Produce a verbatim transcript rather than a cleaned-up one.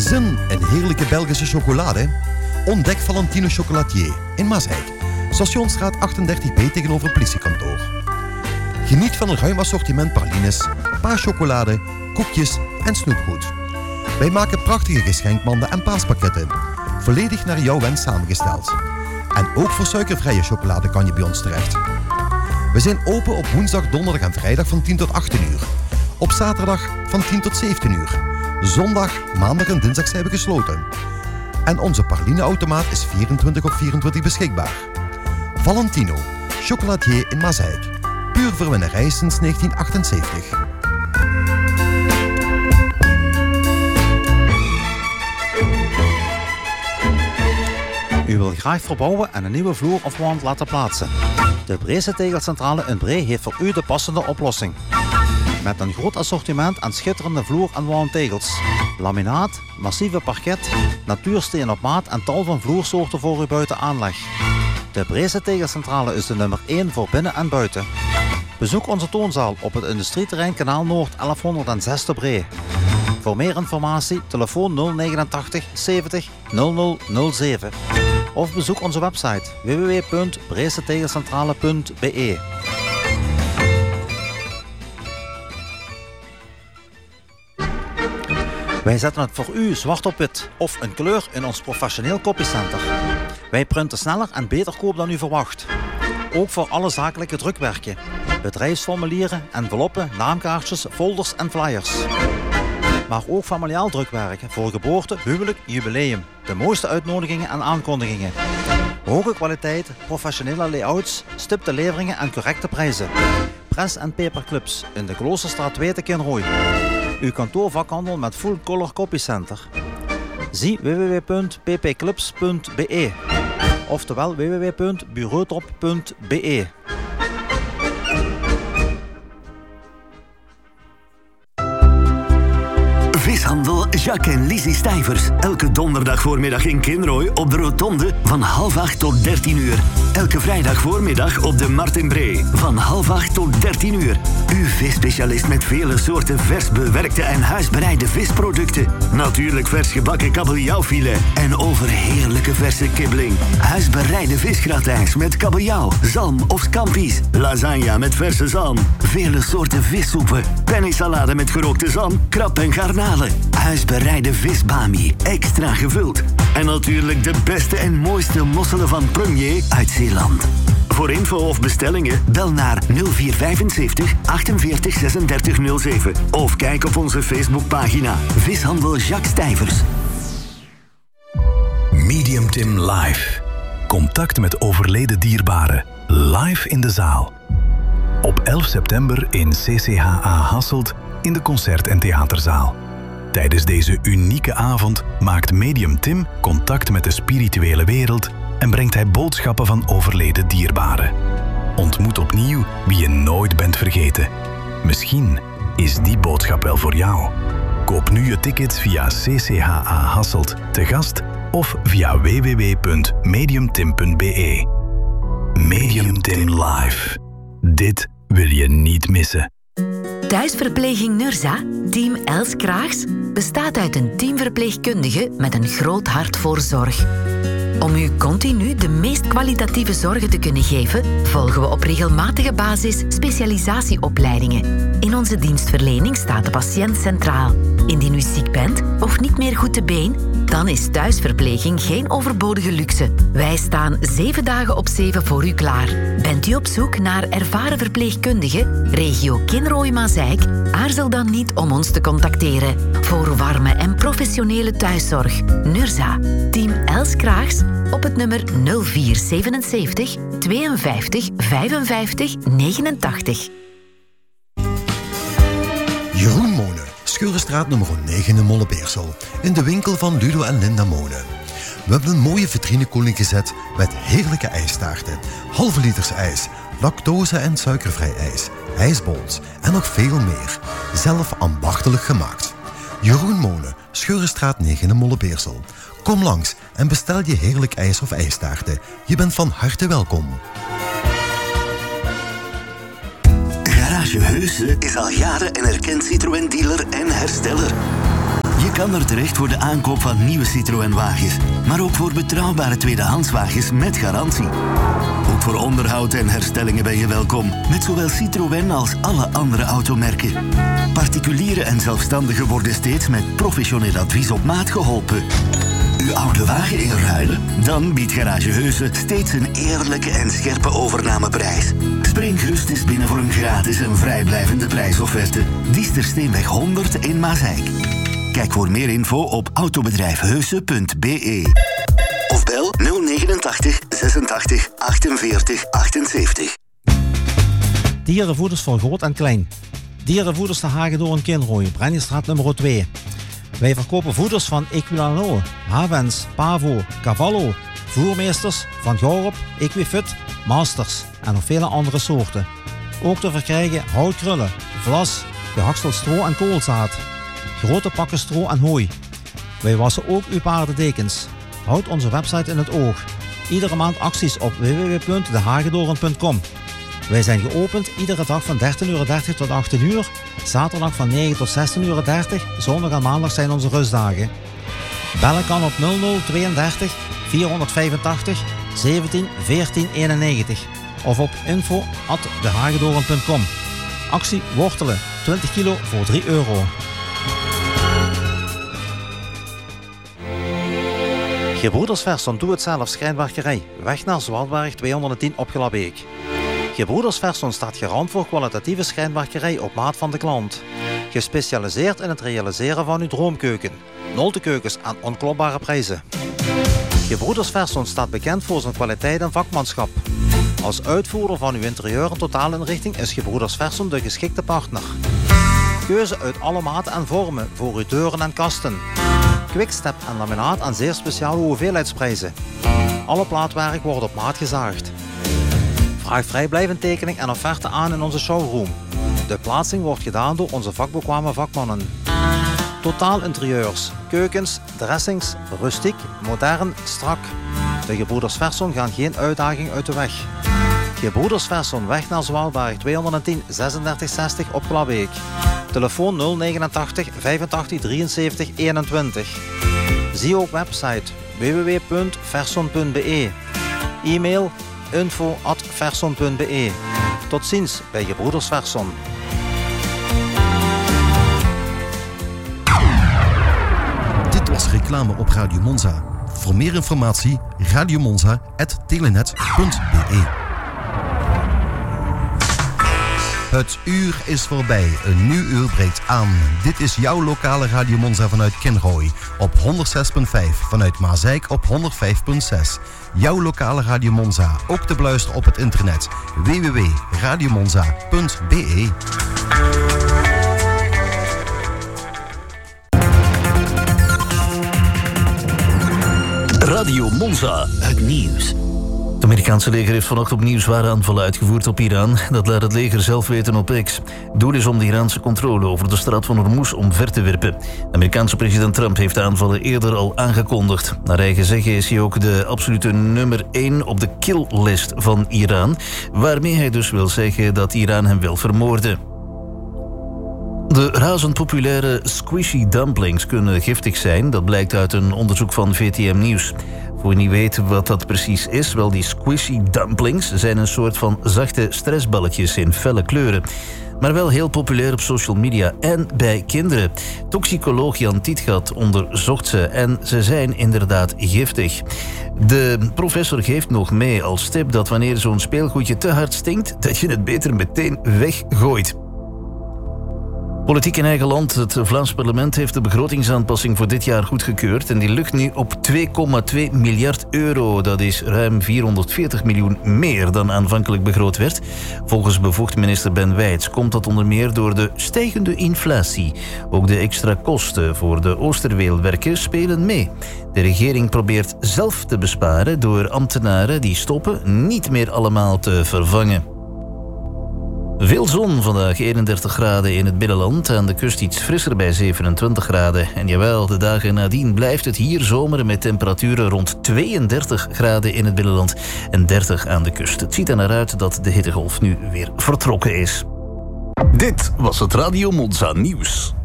Zin in heerlijke Belgische chocolade? Ontdek Valentino Chocolatier in Maasijk. Stationsstraat achtendertig B tegenover het politiekantoor. Geniet van een ruim assortiment pralines, paaschocolade, koekjes en snoepgoed. Wij maken prachtige geschenkmanden en paaspakketten. Volledig naar jouw wens samengesteld. En ook voor suikervrije chocolade kan je bij ons terecht. We zijn open op woensdag, donderdag en vrijdag van tien tot achttien uur. Op zaterdag van tien tot zeventien uur. Zondag, maandag en dinsdag zijn we gesloten. En onze pralineautomaat is vierentwintig op vierentwintig beschikbaar. Valentino, chocolatier in Maasijk. Puur verwinnerij sinds negentien achtenzeventig. U wil graag verbouwen en een nieuwe vloer of wand laten plaatsen. De Breese Tegelcentrale in Bree heeft voor u de passende oplossing. Met een groot assortiment aan schitterende vloer- en wandtegels, laminaat, massieve parket, natuursteen op maat en tal van vloersoorten voor uw buitenaanleg. De Breese Tegelcentrale is de nummer één voor binnen en buiten. Bezoek onze toonzaal op het industrieterrein Kanaal Noord elfhonderdzes te Bree. Voor meer informatie telefoon nul negenentachtig zeventig nul nul nul zeven of bezoek onze website w w w punt breese tegelcentrale punt b e. Wij zetten het voor u zwart op wit of een kleur in ons professioneel copycenter. Wij printen sneller en beter koop dan u verwacht. Ook voor alle zakelijke drukwerken, bedrijfsformulieren, enveloppen, naamkaartjes, folders en flyers. Maar ook familiaal drukwerk voor geboorte, huwelijk, jubileum. De mooiste uitnodigingen en aankondigingen. Hoge kwaliteit, professionele layouts, stipte leveringen en correcte prijzen. Press- en paperclips in de Kloosterstraat twee te Kinrooi. Uw kantoorvakhandel met full color copycenter. Zie w w w punt p p clips punt b e. Oftewel w w w punt bureautrop punt b e. Vishandel Jacques en Lizzie Stijvers. Elke donderdag voormiddag in Kinrooi op de Rotonde van half acht tot dertien uur. Elke vrijdag voormiddag op de Markt in Bree van half acht tot dertien uur. Uw visspecialist met vele soorten vers bewerkte en huisbereide visproducten. Natuurlijk vers gebakken kabeljauwfilet en overheerlijke verse kibbeling. Huisbereide visgratijns met kabeljauw, zalm of scampi's. Lasagne met verse zalm. Vele soorten vissoepen. Pennysalade met gerookte zalm, krab en garnalen. Huisbereide visbami, extra gevuld. En natuurlijk de beste en mooiste mosselen van Premier uit Zeeland. Voor info of bestellingen bel naar nul vier vijfenzeventig achtenveertig zesendertig nul zeven of kijk op onze Facebookpagina Vishandel Jacques Stijvers. Medium Tim Live. Contact met overleden dierbaren. Live in de zaal. Op elf september in C C H A Hasselt in de Concert- en Theaterzaal. Tijdens deze unieke avond maakt Medium Tim contact met de spirituele wereld en brengt hij boodschappen van overleden dierbaren. Ontmoet opnieuw wie je nooit bent vergeten. Misschien is die boodschap wel voor jou. Koop nu je tickets via C C H A Hasselt te gast of via w w w punt mediumtim punt b e. Medium Tim Live. Dit wil je niet missen. Thuisverpleging Nurza, team Els Kraags, bestaat uit een teamverpleegkundige met een groot hart voor zorg. Om u continu de meest kwalitatieve zorgen te kunnen geven, volgen we op regelmatige basis specialisatieopleidingen. In onze dienstverlening staat de patiënt centraal. Indien u ziek bent of niet meer goed te been, dan is thuisverpleging geen overbodige luxe. Wij staan zeven dagen op zeven voor u klaar. Bent u op zoek naar ervaren verpleegkundigen, regio Kinrooi-Maasijk? Aarzel dan niet om ons te contacteren. Voor warme en professionele thuiszorg. Nurza, team Els Kraags, op het nummer nul vier zevenenzeventig tweeënvijftig vijfenvijftig negenentachtig. Jeroen Monen, Scheurenstraat nummer negen in Mollebeersel. In de winkel van Ludo en Linda Monen. We hebben een mooie vitrinekoeling gezet met heerlijke ijstaarten, halve liters ijs, lactose- en suikervrij ijs, ijsbons en nog veel meer. Zelf ambachtelijk gemaakt. Jeroen Monen, Scheurenstraat negen in Mollebeersel. Kom langs en bestel je heerlijk ijs of ijstaarten. Je bent van harte welkom. Garage Heuse is al jaren een erkend Citroën-dealer en hersteller. Je Je kan er terecht voor de aankoop van nieuwe Citroën-wagens, maar ook voor betrouwbare tweedehandswagens met garantie. Ook voor onderhoud en herstellingen ben je welkom, met zowel Citroën als alle andere automerken. Particulieren en zelfstandigen worden steeds met professioneel advies op maat geholpen. Uw oude wagen inruilen? Dan biedt Garage Heuse steeds een eerlijke en scherpe overnameprijs. Spring gerust eens binnen voor een gratis en vrijblijvende prijsofferte. Diestersteenweg honderd in Maasijk. Kijk voor meer info op autobedrijf heuse punt b e. Of bel nul negenentachtig zesentachtig achtenveertig achtenzeventig. Dierenvoeders voor groot en klein. Dierenvoeders de Hagedoorn in Kinrooi, Brenniestraat nummer twee. Wij verkopen voeders van Equilano, Havens, Pavo, Cavallo, voermeesters van Gorup, Equifit, Masters en nog vele andere soorten. Ook te verkrijgen houtkrullen, vlas, gehakseld stro en koolzaad, grote pakken stro en hooi. Wij wassen ook uw paardendekens. Houd onze website in het oog. Iedere maand acties op w w w punt de hagedoorn punt com. Wij zijn geopend iedere dag van dertien uur dertig tot achttien uur, zaterdag van negen tot zestien uur dertig, zondag en maandag zijn onze rustdagen. Bellen kan op nul nul tweeëndertig vierhonderdvijfentachtig zeventien veertien eenennegentig of op info at de hagedoorn punt com. Actie wortelen, twintig kilo voor drie euro. Gebroeders Verson Doe-het-zelf schrijnwerkerij, weg naar Zwartberg tweehonderdtien op Glabbeek. Gebroeders Verson staat garant voor kwalitatieve schrijnwerkerij op maat van de klant. Gespecialiseerd in het realiseren van uw droomkeuken. Noltekeukens aan onklopbare prijzen. Gebroeders Verson staat bekend voor zijn kwaliteit en vakmanschap. Als uitvoerder van uw interieur en totaalinrichting is Gebroeders Verson de geschikte partner. Keuze uit alle maten en vormen voor uw deuren en kasten. Quickstep en laminaat aan zeer speciale hoeveelheidsprijzen. Alle plaatwerk wordt op maat gezaagd. Vraag vrijblijvend tekening en offerte aan in onze showroom. De plaatsing wordt gedaan door onze vakbekwame vakmannen. Totaal interieurs, keukens, dressings, rustiek, modern, strak. De Gebroeders Verson gaan geen uitdaging uit de weg. Gebroeders Verson, weg naar Zwaalberg tweehonderdtien zesendertig zestig op Glabbeek. Telefoon nul negenentachtig vijfentachtig drieënzeventig eenentwintig. Zie ook website w w w punt verson punt b e. E-mail info at verson punt b e. Tot ziens bij Gebroeders Verson. Dit was reclame op Radio Monza. Voor meer informatie radiomonza punt telenet punt b e. Het uur is voorbij, een nieuw uur breekt aan. Dit is jouw lokale Radio Monza vanuit Kinrooi op honderdzes komma vijf, vanuit Maasijk op honderdvijf komma zes. Jouw lokale Radio Monza, ook te beluisteren op het internet w w w punt radiomonza punt b e. Radio Monza, het nieuws. Het Amerikaanse leger heeft vanochtend opnieuw zware aanvallen uitgevoerd op Iran. Dat laat het leger zelf weten op X. Doel is om de Iraanse controle over de straat van Hormuz omver te werpen. De Amerikaanse president Trump heeft de aanvallen eerder al aangekondigd. Naar eigen zeggen is hij ook de absolute nummer één op de killlist van Iran, waarmee hij dus wil zeggen dat Iran hem wil vermoorden. De razend populaire squishy dumplings kunnen giftig zijn. Dat blijkt uit een onderzoek van V T M Nieuws. Voor je niet weet wat dat precies is, wel, die squishy dumplings zijn een soort van zachte stressballetjes in felle kleuren. Maar wel heel populair op social media en bij kinderen. Toxicoloog Jan Tietgat onderzocht ze en ze zijn inderdaad giftig. De professor geeft nog mee als tip dat wanneer zo'n speelgoedje te hard stinkt, dat je het beter meteen weggooit. Politiek in eigen land. Het Vlaams parlement heeft de begrotingsaanpassing voor dit jaar goedgekeurd en die lukt nu op twee komma twee miljard euro. Dat is ruim vierhonderdveertig miljoen meer dan aanvankelijk begroot werd. Volgens bevoegd minister Ben Wijts komt dat onder meer door de stijgende inflatie. Ook de extra kosten voor de Oosterweelwerken spelen mee. De regering probeert zelf te besparen door ambtenaren die stoppen niet meer allemaal te vervangen. Veel zon vandaag, eenendertig graden in het binnenland. Aan de kust iets frisser bij zevenentwintig graden. En jawel, de dagen nadien blijft het hier zomeren met temperaturen rond tweeëndertig graden in het binnenland en dertig aan de kust. Het ziet er naar uit dat de hittegolf nu weer vertrokken is. Dit was het Radio Monza nieuws.